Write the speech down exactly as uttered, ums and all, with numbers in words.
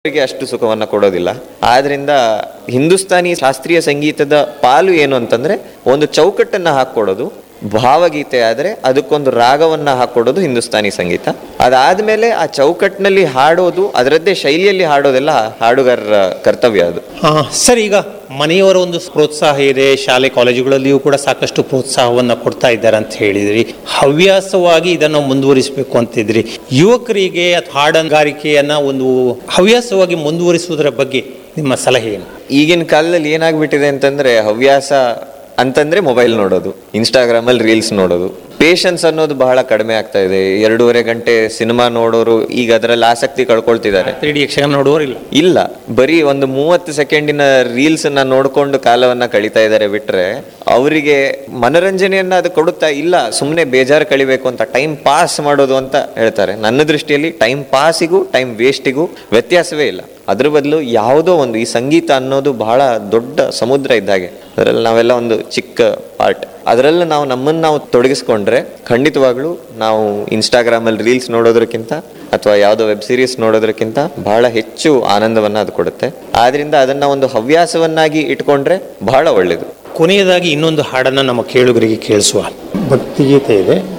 ಅವರಿಗೆ ಅಷ್ಟು ಸುಖವನ್ನು ಕೊಡೋದಿಲ್ಲ. ಆದ್ರಿಂದ ಹಿಂದೂಸ್ತಾನಿ ಶಾಸ್ತ್ರೀಯ ಸಂಗೀತದ ಪಾಲು ಏನು ಅಂತಂದ್ರೆ ಒಂದು ಚೌಕಟ್ಟನ್ನು ಹಾಕೊಡೋದು. ಭಾವಗೀತೆ ಆದರೆ ಅದಕ್ಕೊಂದು ರಾಗವನ್ನ ಹಾಕೊಡೋದು ಹಿಂದೂಸ್ತಾನಿ ಸಂಗೀತ. ಅದಾದ್ಮೇಲೆ ಆ ಚೌಕಟ್ಟಿನಲ್ಲಿ ಹಾಡೋದು, ಅದರದ್ದೇ ಶೈಲಿಯಲ್ಲಿ ಹಾಡೋದೆಲ್ಲ ಹಾಡುಗಾರರ ಕರ್ತವ್ಯ ಅದು. ಸರ್, ಈಗ ಮನೆಯವರ ಒಂದು ಪ್ರೋತ್ಸಾಹ ಇದೆ, ಶಾಲೆ ಕಾಲೇಜುಗಳಲ್ಲಿಯೂ ಕೂಡ ಸಾಕಷ್ಟು ಪ್ರೋತ್ಸಾಹವನ್ನು ಕೊಡ್ತಾ ಇದ್ದಾರೆ ಅಂತ ಹೇಳಿದ್ರಿ. ಹವ್ಯಾಸವಾಗಿ ಇದನ್ನು ಮುಂದುವರಿಸಬೇಕು ಅಂತಿದ್ರಿ. ಯುವಕರಿಗೆ ಹಾಡಗಾರಿಕೆಯನ್ನ ಒಂದು ಹವ್ಯಾಸವಾಗಿ ಮುಂದುವರಿಸುವುದರ ಬಗ್ಗೆ ನಿಮ್ಮ ಸಲಹೆ ಏನು? ಈಗಿನ ಕಾಲದಲ್ಲಿ ಏನಾಗ್ಬಿಟ್ಟಿದೆ ಅಂತಂದ್ರೆ ಹವ್ಯಾಸ ಅಂತಂದ್ರೆ ಮೊಬೈಲ್ ನೋಡೋದು, ಇನ್ಸ್ಟಾಗ್ರಾಮ್ ಅಲ್ಲಿ ರೀಲ್ಸ್ ನೋಡೋದು. ಪೇಷನ್ಸ್ ಅನ್ನೋದು ಬಹಳ ಕಡಿಮೆ ಆಗ್ತಾ ಇದೆ. ಎರಡೂವರೆ ಗಂಟೆ ಸಿನಿಮಾ ನೋಡೋರು ಈಗ ಅದರಲ್ಲಿ ಆಸಕ್ತಿ ಕಳ್ಕೊಳ್ತಿದ್ದಾರೆ. ತ್ರೀ ಡಿ ಯಕ್ಷಗಾನ ನೋಡೋರು ಇಲ್ಲ ಇಲ್ಲ ಬರೀ ಒಂದು ಮೂವತ್ತು ಸೆಕೆಂಡಿನ ರೀಲ್ಸ್ ಅನ್ನ ನೋಡ್ಕೊಂಡು ಕಾಲವನ್ನ ಕಳೀತಾ ಇದ್ದಾರೆ ಬಿಟ್ರೆ ಅವರಿಗೆ ಮನೋರಂಜನೆಯನ್ನ ಅದು ಕೊಡುತ್ತಾ ಇಲ್ಲ. ಸುಮ್ಮನೆ ಬೇಜಾರು ಕಳಿಬೇಕು ಅಂತ ಟೈಮ್ ಪಾಸ್ ಮಾಡೋದು ಅಂತ ಹೇಳ್ತಾರೆ. ನನ್ನ ದೃಷ್ಟಿಯಲ್ಲಿ ಟೈಮ್ ಪಾಸಿಗೂ ಟೈಮ್ ವೇಸ್ಟಿಗೂ ವ್ಯತ್ಯಾಸವೇ ಇಲ್ಲ. ಅದ್ರ ಬದಲು ಯಾವುದೋ ಒಂದು, ಈ ಸಂಗೀತ ಅನ್ನೋದು ಬಹಳ ದೊಡ್ಡ ಸಮುದ್ರ ಇದ್ದಾಗೆ. ಅದರಲ್ಲಿ ನಾವೆಲ್ಲ ಒಂದು ಚಿಕ್ಕ ಪಾರ್ಟ್. ಅದರಲ್ಲಿ ನಾವು ನಮ್ಮನ್ನು ನಾವು ತೊಡಗಿಸ್ಕೊಂಡ್ರೆ ಖಂಡಿತವಾಗ್ಲೂ ನಾವು ಇನ್ಸ್ಟಾಗ್ರಾಮ್ ಅಲ್ಲಿ ರೀಲ್ಸ್ ನೋಡೋದಕ್ಕಿಂತ ಅಥವಾ ಯಾವುದೋ ವೆಬ್ ಸೀರೀಸ್ ನೋಡೋದಕ್ಕಿಂತ ಬಹಳ ಹೆಚ್ಚು ಆನಂದವನ್ನ ಅದು ಕೊಡುತ್ತೆ. ಆದ್ರಿಂದ ಅದನ್ನ ಒಂದು ಹವ್ಯಾಸವನ್ನಾಗಿ ಇಟ್ಕೊಂಡ್ರೆ ಬಹಳ ಒಳ್ಳೇದು. ಕೊನೆಯದಾಗಿ ಇನ್ನೊಂದು ಹಾಡನ್ನು ನಮ್ಮ ಕೇಳುಗರಿಗೆ ಕೇಳಿಸುವ. ಭಕ್ತಿಗೀತೆ ಇದೆ.